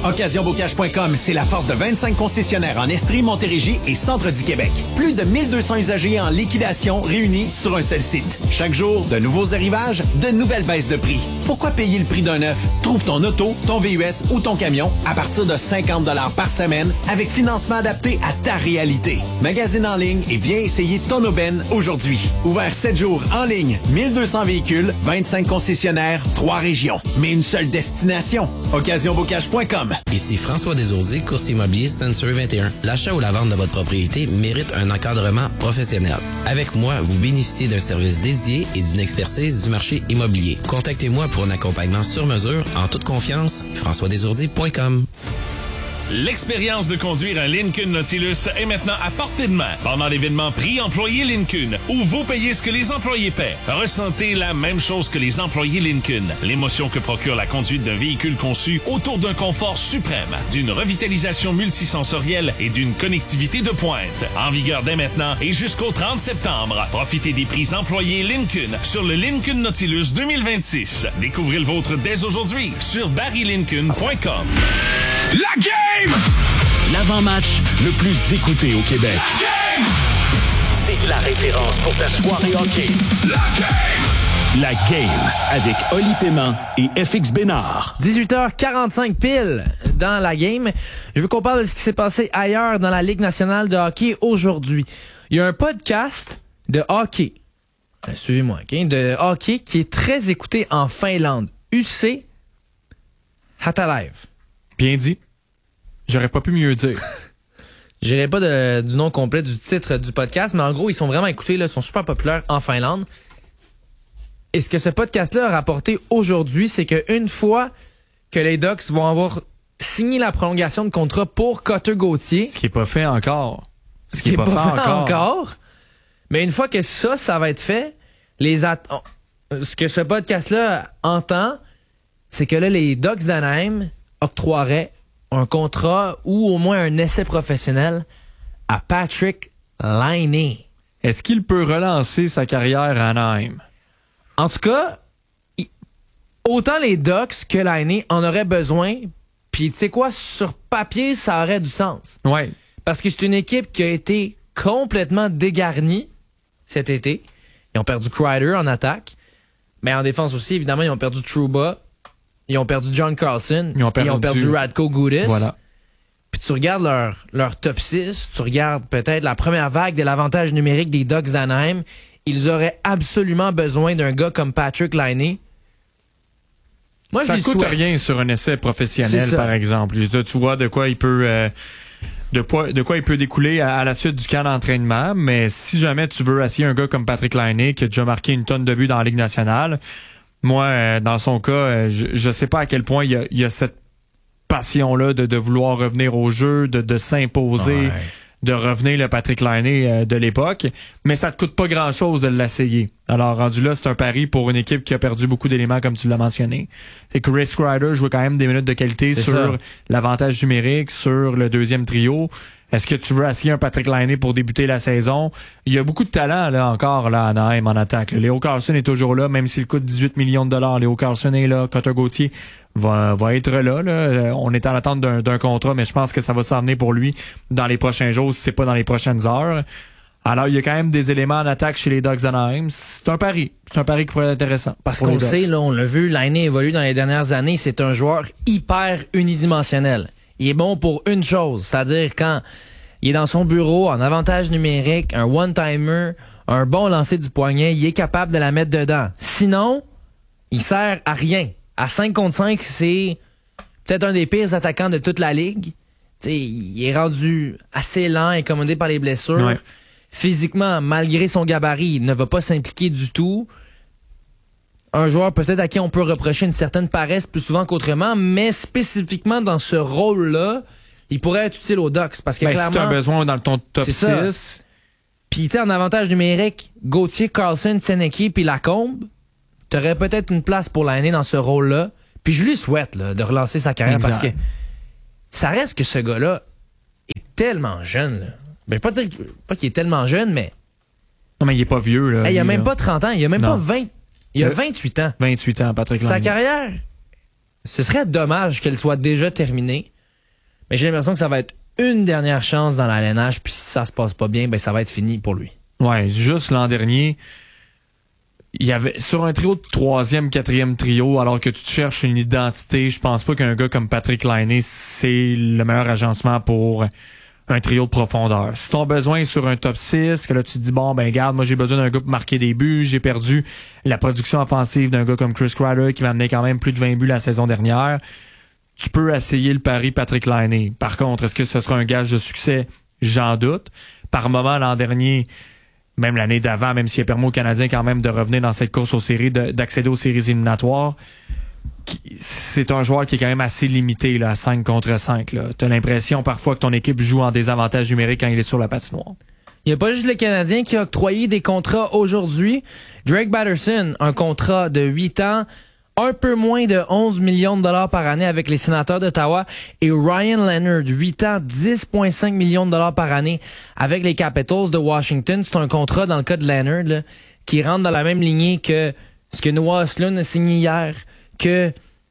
OccasionBocage.com, c'est la force de 25 concessionnaires en Estrie, Montérégie et centre du Québec. Plus de 1200 usagers en liquidation réunis sur un seul site. Chaque jour, de nouveaux arrivages, de nouvelles baisses de prix. Pourquoi payer le prix d'un neuf? Trouve ton auto, ton VUS ou ton camion à partir de 50 $ par semaine avec financement adapté à ta réalité. Magasine en ligne et viens essayer ton aubaine aujourd'hui. Ouvert 7 jours en ligne, 1200 véhicules, 25 concessionnaires, 3 régions. Mais une seule destination. OccasionBocage.com. Ici François Desourdiers, courtier immobilier Century 21. L'achat ou la vente de votre propriété mérite un encadrement professionnel. Avec moi, vous bénéficiez d'un service dédié et d'une expertise du marché immobilier. Contactez-moi pour un accompagnement sur mesure en toute confiance. FrançoisDesourdiers.com. L'expérience de conduire un Lincoln Nautilus est maintenant à portée de main pendant l'événement Prix Employés Lincoln, où vous payez ce que les employés paient. Ressentez la même chose que les employés Lincoln. L'émotion que procure la conduite d'un véhicule conçu autour d'un confort suprême, d'une revitalisation multisensorielle et d'une connectivité de pointe. En vigueur dès maintenant et jusqu'au 30 septembre. Profitez des prix employés Lincoln sur le Lincoln Nautilus 2026. Découvrez le vôtre dès aujourd'hui sur barrylincoln.com. La game! L'avant-match le plus écouté au Québec. La game! C'est la référence pour ta soirée hockey. La game! La game avec Oli Paiement et FX Bénard. 18h45 pile dans la game. Je veux qu'on parle de ce qui s'est passé ailleurs dans la Ligue nationale de hockey aujourd'hui. Il y a un podcast de hockey, suivez-moi, okay, de hockey qui est très écouté en Finlande. UC Hatalive. Bien dit. J'aurais pas pu mieux dire. Je dirais pas du nom complet du titre du podcast, mais en gros, ils sont vraiment écoutés, là, ils sont super populaires en Finlande. Et ce que ce podcast-là a rapporté aujourd'hui, c'est qu'une fois que les Ducks vont avoir signé la prolongation de contrat pour Cutter Gauthier... Ce qui est pas fait encore. Ce qui est pas fait encore. Mais une fois que ça va être fait, ce que ce podcast-là entend, c'est que là, les Ducks d'Anaheim octroieraient un contrat ou au moins un essai professionnel à Patrik Laine. Est-ce qu'il peut relancer sa carrière à Anaheim? En tout cas, autant les Ducks que Laine en auraient besoin. Puis tu sais quoi, sur papier, ça aurait du sens. Ouais. Parce que c'est une équipe qui a été complètement dégarnie cet été. Ils ont perdu Kreider en attaque. Mais en défense aussi, évidemment, ils ont perdu Trouba. Ils ont perdu John Carlson. Ils ont perdu Radko Gudas. Voilà. Puis tu regardes leur top 6, tu regardes peut-être la première vague de l'avantage numérique des Ducks d'Anaheim. Ils auraient absolument besoin d'un gars comme Patrik Laine. Moi, ça coûte rien sur un essai professionnel, par exemple. Tu vois de quoi il peut... De quoi il peut découler à la suite du camp d'entraînement, mais si jamais tu veux essayer un gars comme Patrik Laine qui a déjà marqué une tonne de buts dans la Ligue nationale, moi, dans son cas, je sais pas à quel point il y a cette passion-là de vouloir revenir au jeu, de s'imposer, de revenir le Patrik Laine de l'époque, mais ça te coûte pas grand-chose de l'essayer. Alors, rendu là, c'est un pari pour une équipe qui a perdu beaucoup d'éléments, comme tu l'as mentionné. Et que Chris Kreider joue quand même des minutes de qualité sur l'avantage numérique, sur le deuxième trio. Est-ce que tu veux essayer un Patrik Laine pour débuter la saison? Il y a beaucoup de talent là encore là à Anaheim en attaque. Léo Carlson est toujours là, même s'il coûte 18 millions de dollars. Léo Carlson est là. Cutter Gauthier va être là. On est en attente d'un contrat, mais je pense que ça va s'emmener pour lui dans les prochains jours, si c'est pas dans les prochaines heures. Alors, il y a quand même des éléments en attaque chez les Ducks d'Anaheim. C'est un pari. C'est un pari qui pourrait être intéressant. Parce qu'on le sait, là, on l'a vu, Laine évolue dans les dernières années. C'est un joueur hyper unidimensionnel. Il est bon pour une chose, c'est-à-dire quand il est dans son bureau, en avantage numérique, un one-timer, un bon lancer du poignet, il est capable de la mettre dedans. Sinon, il sert à rien. À 5 contre 5, c'est peut-être un des pires attaquants de toute la Ligue. T'sais, il est rendu assez lent, incommodé par les blessures. Ouais. Physiquement, malgré son gabarit, il ne va pas s'impliquer du tout. Un joueur peut-être à qui on peut reprocher une certaine paresse plus souvent qu'autrement, mais spécifiquement dans ce rôle-là, il pourrait être utile aux Ducks. Parce que clairement, si tu as besoin dans ton top 6... Puis tu sais, en avantage numérique, Gauthier, Carlson, Seneki puis Lacombe, t'aurais peut-être une place pour Laine dans ce rôle-là. Puis je lui souhaite là, de relancer sa carrière parce que ça reste que ce gars-là est tellement jeune. Là. Ben, pas dire pas qu'il est tellement jeune, mais... Non, mais il est pas vieux. Là, il a même pas 30 ans, il a même pas 20... Il a 28 ans. 28 ans, Patrik Laine. Sa carrière, ce serait dommage qu'elle soit déjà terminée. Mais j'ai l'impression que ça va être une dernière chance dans la LNH, puis si ça se passe pas bien, ben ça va être fini pour lui. Ouais, juste l'an dernier, il y avait sur un trio de 3e, 4e trio, alors que tu te cherches une identité, je pense pas qu'un gars comme Patrik Laine, c'est le meilleur agencement pour un trio de profondeur. Si ton besoin est sur un top 6, que là tu te dis bon ben garde, moi j'ai besoin d'un gars pour marquer des buts, j'ai perdu la production offensive d'un gars comme Chris Kreider qui m'a amené quand même plus de 20 buts la saison dernière, tu peux essayer le pari Patrik Laine. Par contre, est-ce que ce sera un gage de succès? J'en doute. Par moment, l'an dernier, même l'année d'avant, même s'il a permis aux Canadiens quand même de revenir dans cette course aux séries, d'accéder aux séries éliminatoires, c'est un joueur qui est quand même assez limité là, à 5 contre 5. Tu as l'impression parfois que ton équipe joue en désavantage numérique quand il est sur la patinoire. Il n'y a pas juste le Canadien qui a octroyé des contrats aujourd'hui. Drake Batterson, un contrat de 8 ans, un peu moins de 11 millions de dollars par année avec les Sénateurs d'Ottawa. Et Ryan Leonard, 8 ans, 10,5 millions de dollars par année avec les Capitals de Washington. C'est un contrat, dans le cas de Leonard, là, qui rentre dans la même lignée que ce que Noah Östlund a signé hier, que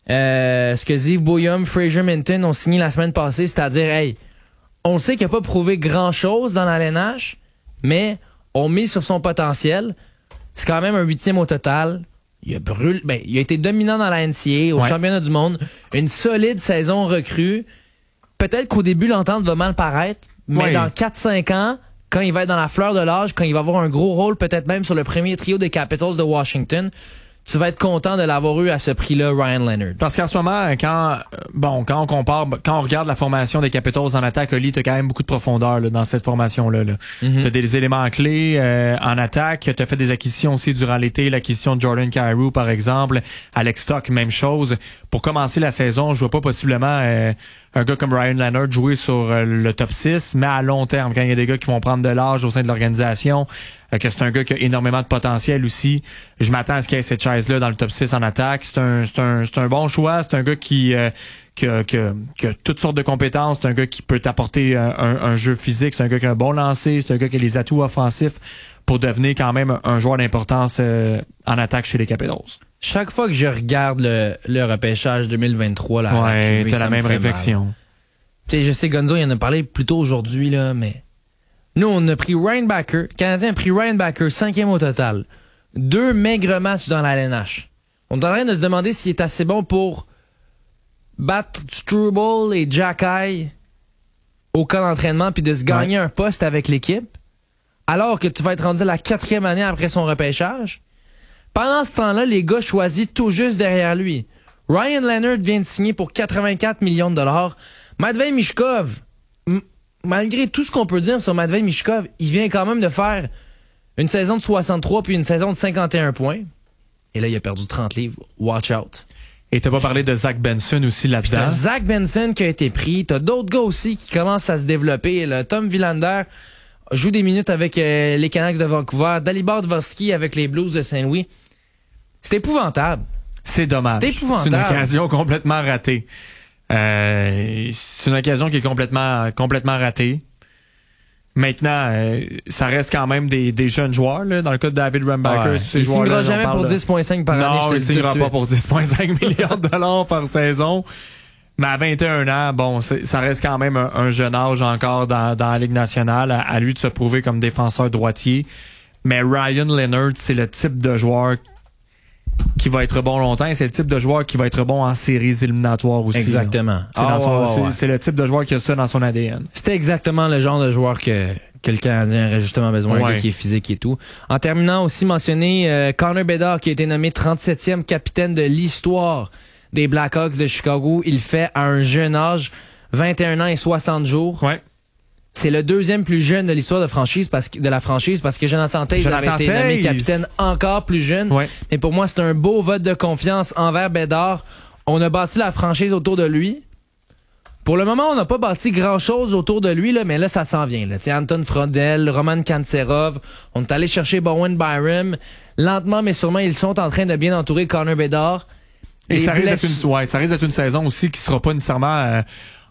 ce que Ziv Boyum, Fraser Minton ont signé la semaine passée, c'est-à-dire, hey, on sait qu'il n'a pas prouvé grand-chose dans la LNH, mais on mise sur son potentiel. C'est quand même un 8e au total. Il a été dominant dans la NCAA, au championnat du monde. Une solide saison recrue. Peut-être qu'au début, l'entente va mal paraître, mais dans 4-5 ans, quand il va être dans la fleur de l'âge, quand il va avoir un gros rôle, peut-être même sur le premier trio des Capitals de Washington, tu vas être content de l'avoir eu à ce prix-là, Ryan Leonard. Parce qu'en ce moment, quand on compare, quand on regarde la formation des Capitals en attaque, Oli, t'as quand même beaucoup de profondeur là, dans cette formation-là. Mm-hmm. T'as des éléments clés en attaque. T'as fait des acquisitions aussi durant l'été, l'acquisition de Jordan Kyrou, par exemple. Alex Stock, même chose. Pour commencer la saison, je vois pas possiblement un gars comme Ryan Leonard jouer sur le top 6, mais à long terme, quand il y a des gars qui vont prendre de l'âge au sein de l'organisation, que c'est un gars qui a énormément de potentiel aussi. Je m'attends à ce qu'il y ait cette chaise-là dans le top 6 en attaque. C'est un bon choix. C'est un gars qui a toutes sortes de compétences. C'est un gars qui peut t'apporter un jeu physique. C'est un gars qui a un bon lancer. C'est un gars qui a les atouts offensifs pour devenir quand même un joueur d'importance en attaque chez les Capitals. Chaque fois que je regarde le repêchage 2023, là, t'as la même réflexion. Tu sais, je sais, Gonzo, il en a parlé plus tôt aujourd'hui, là, mais nous, on a pris Ryan Backer. Le Canadien a pris Ryan Backer, 5e au total. 2 maigres matchs dans la LNH. On est en train de se demander s'il est assez bon pour battre Struble et Jacky au camp d'entraînement puis de se gagner un poste avec l'équipe, alors que tu vas être rendu à la 4e année après son repêchage. Pendant ce temps-là, les gars choisis tout juste derrière lui. Ryan Leonard vient de signer pour 84 millions de dollars. Matvei Michkov, malgré tout ce qu'on peut dire sur Matvei Michkov, il vient quand même de faire une saison de 63 puis une saison de 51 points. Et là, il a perdu 30 livres. Watch out. Et t'as pas parlé de Zach Benson aussi là-dedans? T'as Zach Benson qui a été pris. T'as d'autres gars aussi qui commencent à se développer. Là, Tom Willander joue des minutes avec les Canucks de Vancouver. Dalibor Dvorsky avec les Blues de Saint-Louis. C'est épouvantable. C'est dommage. C'est épouvantable. C'est une occasion complètement ratée. C'est une occasion qui est complètement ratée. Maintenant, ça reste quand même des jeunes joueurs. Là. Dans le cas de David Rumbacker, il ne signera jamais pour 10,5 par année. Non, il ne signera pas pour 10,5 millions de dollars par saison. Mais à 21 ans, bon, ça reste quand même un jeune âge encore dans la Ligue nationale. À lui de se prouver comme défenseur droitier. Mais Ryan Leonard, c'est le type de joueur qui va être bon longtemps. C'est le type de joueur qui va être bon en séries éliminatoires aussi. Exactement. C'est le type de joueur qui a ça dans son ADN. C'était exactement le genre de joueur que le Canadien aurait justement besoin, un gars qui est physique et tout. En terminant, aussi mentionné Connor Bedard qui a été nommé 37e capitaine de l'histoire des Blackhawks de Chicago. Il le fait à un jeune âge, 21 ans et 60 jours. Ouais. C'est le 2e plus jeune de l'histoire de la franchise parce que Jonathan Toews avait été nommé capitaine encore plus jeune. Ouais. Mais pour moi, c'est un beau vote de confiance envers Bedard. On a bâti la franchise autour de lui. Pour le moment, on n'a pas bâti grand-chose autour de lui, là, mais là, ça s'en vient. Là. Anton Frodel, Roman Kantserov, on est allé chercher Bowen Byram. Lentement, mais sûrement, ils sont en train de bien entourer Connor Bedard. Et ça risque d'être une saison aussi qui sera pas nécessairement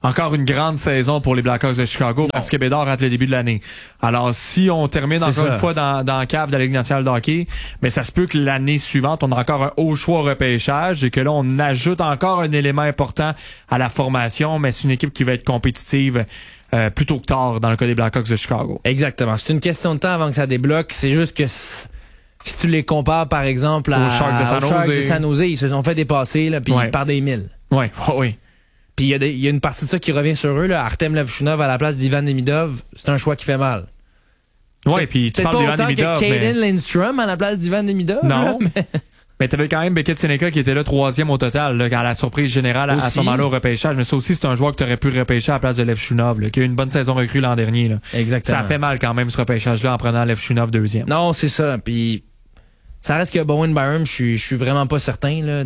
encore une grande saison pour les Blackhawks de Chicago parce que Bédard rate le début de l'année. Alors, si on termine encore une fois dans la cave de la Ligue nationale de hockey, mais ça se peut que l'année suivante, on a encore un haut choix repêchage et que là, on ajoute encore un élément important à la formation, mais c'est une équipe qui va être compétitive plus tôt que tard dans le cas des Blackhawks de Chicago. Exactement. C'est une question de temps avant que ça débloque. C'est juste que si tu les compares, par exemple, aux Sharks de San Jose, ils se sont fait dépasser là, puis par des milles. Oui. Puis il y a une partie de ça qui revient sur eux. Là. Artem Levchunov à la place d'Ivan Demidov, c'est un choix qui fait mal. Oui, puis tu parles d'Ivan Demidov. Peut-être pas autant que Caden Lindstrom à la place d'Ivan Demidov. Non, mais t'avais quand même Beckett Seneca qui était là 3e au total, là, à la surprise générale à ce moment-là au repêchage. Mais ça aussi, c'est un joueur que t'aurais pu repêcher à la place de Levchunov, qui a eu une bonne saison recrue l'an dernier. Là. Exactement. Ça fait mal quand même ce repêchage-là en prenant Levchunov 2e. Non, c'est ça. Puis ça reste que Bowen Byram, je suis vraiment pas certain là,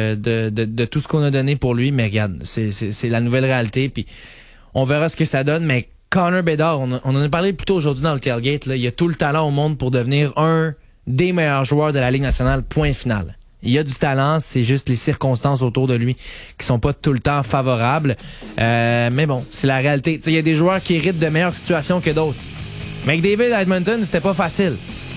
de tout ce qu'on a donné pour lui, mais regarde, c'est la nouvelle réalité, puis on verra ce que ça donne, mais Connor Bedard, on en a parlé plus tôt aujourd'hui dans le tailgate, là, il a tout le talent au monde pour devenir un des meilleurs joueurs de la Ligue nationale, point final. Il y a du talent, c'est juste les circonstances autour de lui qui sont pas tout le temps favorables, mais bon, c'est la réalité. Il y a des joueurs qui héritent de meilleures situations que d'autres. McDavid à Edmonton, c'était pas facile.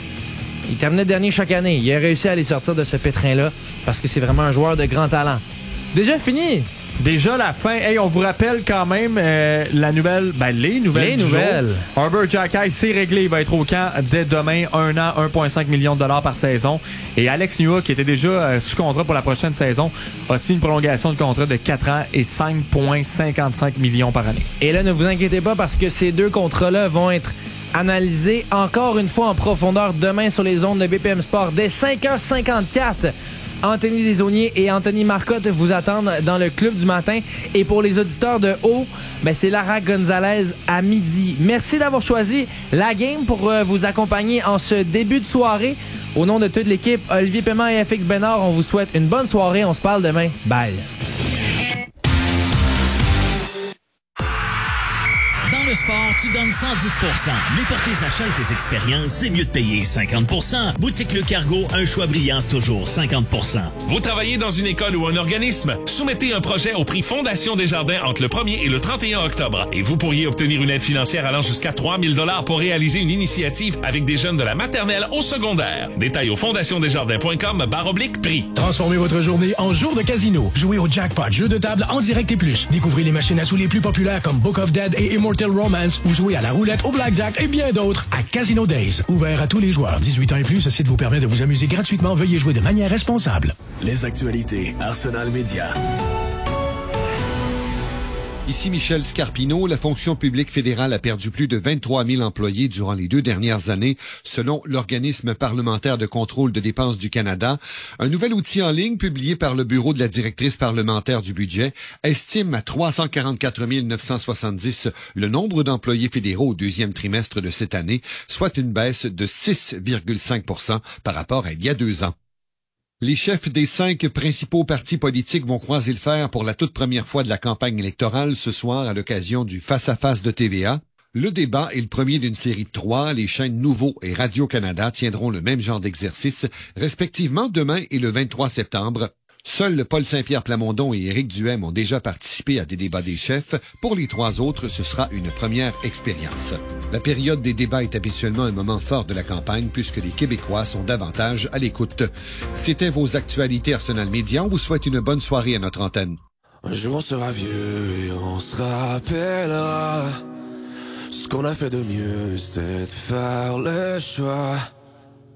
Il terminait dernier chaque année. Il a réussi à les sortir de ce pétrin-là parce que c'est vraiment un joueur de grand talent. Déjà fini! Déjà la fin. Hey, on vous rappelle quand même les nouvelles du jour. Arbor Xhekaj, c'est réglé. Il va être au camp dès demain. 1 an, 1,5 million de dollars par saison. Et Alex Newhook, qui était déjà sous contrat pour la prochaine saison, a signé une prolongation de contrat de 4 ans et 5,55 millions par année. Et là, ne vous inquiétez pas parce que ces deux contrats-là vont être analysés encore une fois en profondeur demain sur les ondes de BPM Sport dès 5h54. Anthony Desaulniers et Anthony Marcotte vous attendent dans le club du matin. Et pour les auditeurs de haut, c'est Lara Gonzalez à midi. Merci d'avoir choisi la game pour vous accompagner en ce début de soirée. Au nom de toute l'équipe, Olivier Paiement et FX Bénard, on vous souhaite une bonne soirée. On se parle demain. Bye. Dans le sport, tu donnes 110%. Mais pour tes achats et tes expériences, c'est mieux de payer 50%. Boutique Le Cargo, un choix brillant, toujours 50%. Vous travaillez dans une école ou un organisme? Soumettez un projet au prix Fondation Desjardins entre le 1er et le 31 octobre. Et vous pourriez obtenir une aide financière allant jusqu'à 3 000 $ pour réaliser une initiative avec des jeunes de la maternelle au secondaire. Détails au fondationdesjardins.com/prix. Transformez votre journée en jour de casino. Jouez au jackpot, jeu de table en direct et plus. Découvrez les machines à sous les plus populaires comme Book of Dead et Immortal Romance ou jouez à la roulette, au blackjack et bien d'autres à Casino Days. Ouvert à tous les joueurs. 18 ans et plus, ce site vous permet de vous amuser gratuitement. Veuillez jouer de manière responsable. Les actualités Arsenal Média. Ici Michel Scarpino. La fonction publique fédérale a perdu plus de 23 000 employés durant les 2 dernières années, selon l'organisme parlementaire de contrôle de dépenses du Canada. Un nouvel outil en ligne publié par le bureau de la directrice parlementaire du budget estime à 344 970 le nombre d'employés fédéraux au 2e trimestre de cette année, soit une baisse de 6,5% par rapport à il y a 2 ans. Les chefs des 5 principaux partis politiques vont croiser le fer pour la toute première fois de la campagne électorale ce soir à l'occasion du face-à-face de TVA. Le débat est le premier d'une série de 3. Les chaînes Nouveau et Radio-Canada tiendront le même genre d'exercice, respectivement demain et le 23 septembre. Seuls Paul Saint-Pierre Plamondon et Éric Duhem ont déjà participé à des débats des chefs. Pour les 3 autres, ce sera une première expérience. La période des débats est habituellement un moment fort de la campagne puisque les Québécois sont davantage à l'écoute. C'était vos actualités Arsenal Média. On vous souhaite une bonne soirée à notre antenne. Un jour on sera vieux et on se rappellera. Ce qu'on a fait de mieux, c'était de faire le choix.